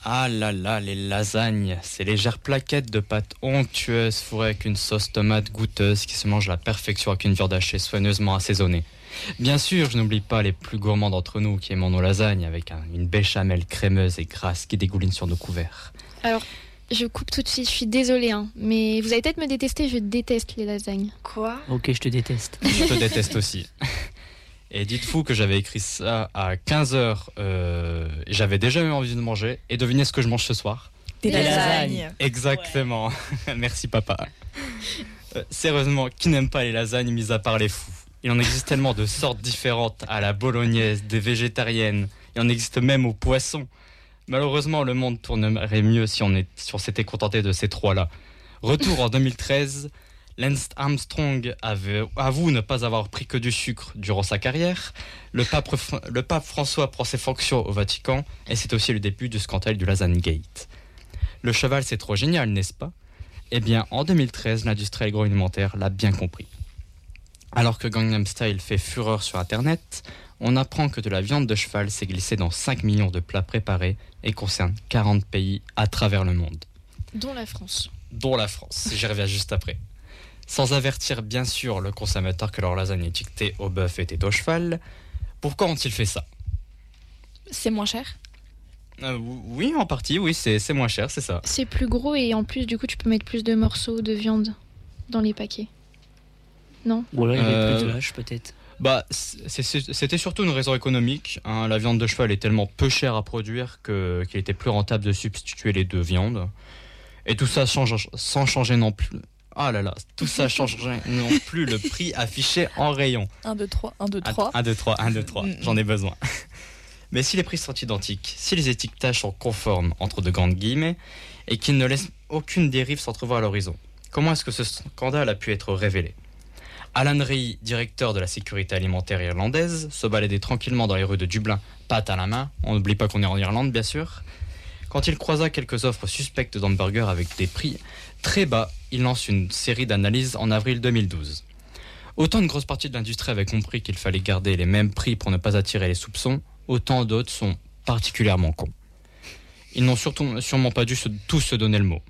Ah là là, les lasagnes, ces légères plaquettes de pâte onctueuse fourrées avec une sauce tomate goûteuse qui se mange à la perfection avec une viande hachée soigneusement assaisonnée. Bien sûr, je n'oublie pas les plus gourmands d'entre nous qui aimons nos lasagnes avec une béchamel crémeuse et grasse qui dégouline sur nos couverts. Alors, je coupe tout de suite, je suis désolée, mais vous allez peut-être me détester, je déteste les lasagnes. Quoi ? Ok, je te déteste. Je te déteste aussi. Et dites-vous que j'avais écrit ça à 15h, j'avais déjà eu envie de manger, et devinez ce que je mange ce soir. Des lasagnes. lasagnes. Exactement. Merci papa. Sérieusement, qui n'aime pas les lasagnes mis à part les fous ? Il en existe tellement de sortes différentes, à la bolognaise, des végétariennes, il en existe même aux poissons. Malheureusement, le monde tournerait mieux si on s'était contenté de ces trois-là. Retour en 2013, Lance Armstrong avoue ne pas avoir pris que du sucre durant sa carrière. Le pape François prend ses fonctions au Vatican et c'est aussi le début du scandale du Lasagne Gate. Le cheval, c'est trop génial, n'est-ce pas ? Eh bien, en 2013, l'industrie agroalimentaire l'a bien compris. Alors que Gangnam Style fait fureur sur Internet, on apprend que de la viande de cheval s'est glissée dans 5 millions de plats préparés et concerne 40 pays à travers le monde. Dont la France. Dont la France, j'y reviens juste après. Sans avertir bien sûr le consommateur que leur lasagne étiquetée au bœuf était au cheval, pourquoi ont-ils fait ça ? C'est moins cher ? Oui, en partie, oui, c'est moins cher, c'est ça. C'est plus gros et en plus, du coup, tu peux mettre plus de morceaux de viande dans les paquets. Non ? Ou alors il y avait plus de hache peut-être. Bah, c'était surtout une raison économique. La viande de cheval est tellement peu chère à produire qu'il était plus rentable de substituer les deux viandes. Et tout ça sans changer non plus. Ah là là, tout ça changerait non plus le prix affiché en rayon. 1, 2, 3, 1, 2, 3. 1, 2, 3, 1, 2, 3, j'en ai besoin. Mais si les prix sont identiques, si les étiquetages sont conformes, entre de grandes guillemets, et qu'ils ne laissent aucune dérive s'entrevoir à l'horizon, comment est-ce que ce scandale a pu être révélé ? Alan Rey, directeur de la sécurité alimentaire irlandaise, se baladait tranquillement dans les rues de Dublin, patte à la main, on n'oublie pas qu'on est en Irlande bien sûr. Quand il croisa quelques offres suspectes d'hamburgers avec des prix très bas, il lance une série d'analyses en avril 2012. Autant une grosse partie de l'industrie avait compris qu'il fallait garder les mêmes prix pour ne pas attirer les soupçons, autant d'autres sont particulièrement cons. Ils n'ont sûrement pas dû tous se donner le mot.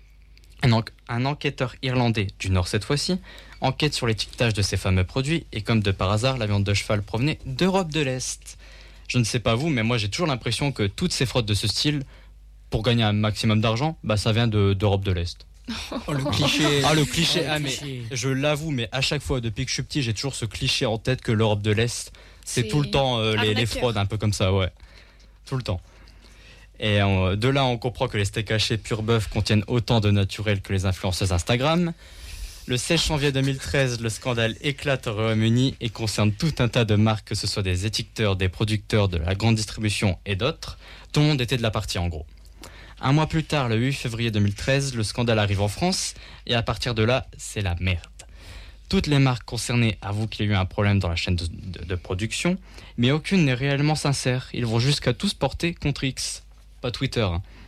Un enquêteur irlandais, du Nord cette fois-ci, enquête sur l'étiquetage de ces fameux produits et comme de par hasard, la viande de cheval provenait d'Europe de l'Est. Je ne sais pas vous, mais moi j'ai toujours l'impression que toutes ces fraudes de ce style, pour gagner un maximum d'argent, ça vient d'Europe de l'Est. Oh le cliché. Ah le cliché, mais je l'avoue, mais à chaque fois depuis que je suis petit, j'ai toujours ce cliché en tête que l'Europe de l'Est, c'est tout le temps les fraudes un peu comme ça, ouais. Tout le temps. Et de là, on comprend que les steaks hachés pur bœuf contiennent autant de naturel que les influenceuses Instagram. Le 16 janvier 2013, le scandale éclate au Royaume-Uni et concerne tout un tas de marques, que ce soit des étiqueteurs, des producteurs, de la grande distribution et d'autres. Tout le monde était de la partie en gros. Un mois plus tard, le 8 février 2013, le scandale arrive en France et à partir de là, c'est la merde. Toutes les marques concernées avouent qu'il y a eu un problème dans la chaîne de production, mais aucune n'est réellement sincère. Ils vont jusqu'à tous porter contre X. Pas Twitter.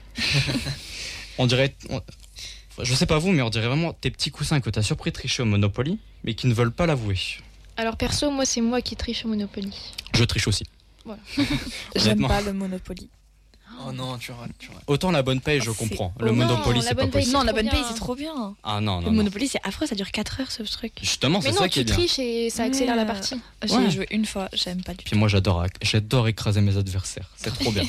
On dirait... je sais pas vous, mais on dirait vraiment tes petits coussins que t'as surpris de tricher au Monopoly, mais qui ne veulent pas l'avouer. Alors perso, moi c'est moi qui triche au Monopoly. Je triche aussi. Voilà. J'aime pas le Monopoly. Oh non, tu rates. Autant la bonne paye, je comprends. Le Monopoly, c'est pas possible. Non, la trop bonne bien. paye, c'est trop bien. Ah non, Le non. Monopoly, c'est affreux, ça dure 4 heures ce truc. Justement, c'est Mais ça non, qui est tu bien. triches et ça accélère la partie. J'ai Ouais. joué une fois, j'aime pas du tout. Puis moi, j'adore écraser mes adversaires. C'est trop bien.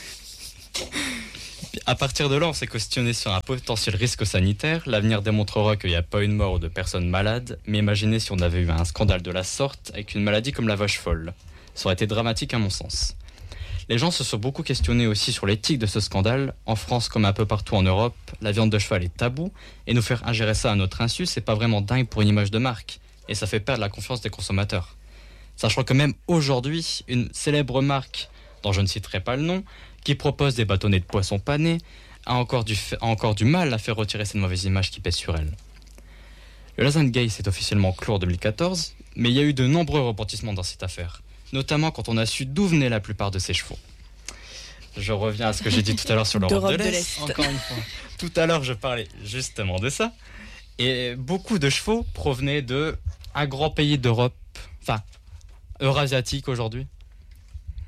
Puis à partir de là, on s'est questionné sur un potentiel risque sanitaire. L'avenir démontrera qu'il n'y a pas une mort ou de personnes malades. Mais imaginez si on avait eu un scandale de la sorte avec une maladie comme la vache folle. Ça aurait été dramatique à mon sens. Les gens se sont beaucoup questionnés aussi sur l'éthique de ce scandale. En France, comme un peu partout en Europe, la viande de cheval est tabou. Et nous faire ingérer ça à notre insu, c'est pas vraiment dingue pour une image de marque. Et ça fait perdre la confiance des consommateurs. Sachant que même aujourd'hui, une célèbre marque, dont je ne citerai pas le nom, qui propose des bâtonnets de poisson panés, a encore du mal à faire retirer cette mauvaise image qui pèse sur elle. Le Lasagne Gate s'est officiellement clos en 2014, mais il y a eu de nombreux repentissements dans cette affaire, notamment quand on a su d'où venaient la plupart de ces chevaux. Je reviens à ce que j'ai dit tout à l'heure sur l'Europe de l'Est. Encore une fois. Tout à l'heure, je parlais justement de ça. Et beaucoup de chevaux provenaient de un grand pays d'Europe, enfin, eurasiatique aujourd'hui. La Russie ?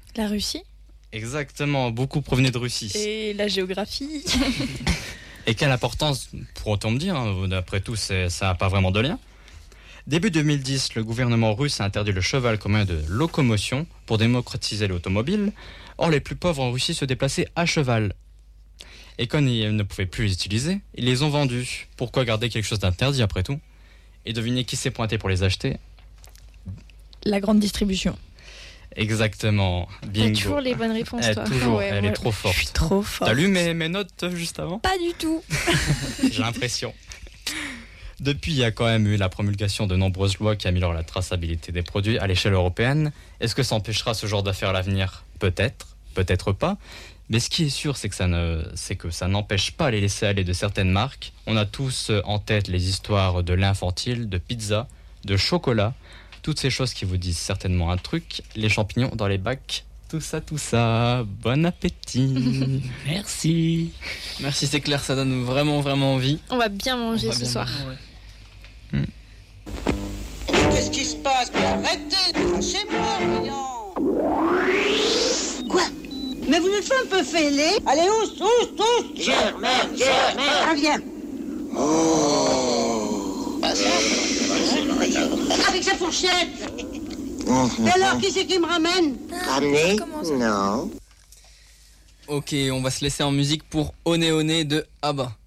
Exactement, beaucoup provenaient de Russie. Et la géographie. Et quelle importance, pourrait-on me dire, hein, d'après tout, ça n'a pas vraiment de lien. Début 2010, le gouvernement russe a interdit le cheval comme moyen de locomotion pour démocratiser l'automobile. Or, les plus pauvres en Russie se déplaçaient à cheval. Et quand ils ne pouvaient plus les utiliser, ils les ont vendus. Pourquoi garder quelque chose d'interdit après tout? Et devinez qui s'est pointé pour les acheter? La grande distribution. Exactement, bingo. T'as toujours les bonnes réponses, toi. Toujours, Ouais, elle moi, est trop forte. Je suis trop forte. T'as lu mes notes juste avant? Pas du tout. J'ai l'impression. Depuis, il y a quand même eu la promulgation de nombreuses lois qui améliorent la traçabilité des produits à l'échelle européenne. Est-ce que ça empêchera ce genre d'affaires à l'avenir? Peut-être, peut-être pas. Mais ce qui est sûr, c'est que ça n'empêche pas les laisser-aller de certaines marques. On a tous en tête les histoires de lait infantile, de pizza, de chocolat. Toutes ces choses qui vous disent certainement un truc. Les champignons dans les bacs, tout ça. Bon appétit. Merci. Merci, c'est clair, ça donne vraiment, vraiment envie. On va bien manger On va ce bien soir. manger, ouais. Qu'est-ce qui se passe? Mais arrêtez, lâchez-moi, voyons. Quoi? Mais vous êtes fait un peu fêlé. Allez, oust. Germaine. Ah, viens. Avec sa fourchette. Et alors, qui c'est qui me ramène? Ramener? Comment ça? Non. Ok, on va se laisser en musique pour Oné Oné de ABBA.